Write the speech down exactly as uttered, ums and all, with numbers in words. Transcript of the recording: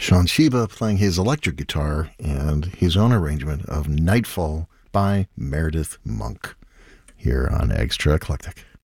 Sean Sheba playing his electric guitar and his own arrangement of Nightfall by Meredith Monk here on Extra Eclectic.